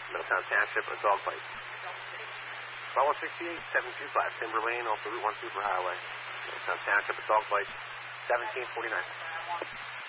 Middletown Township, a dog bite. 12168, 725, Timber Lane, off the Route 1 Super Highway. Middletown Township, a dog bite, 1749.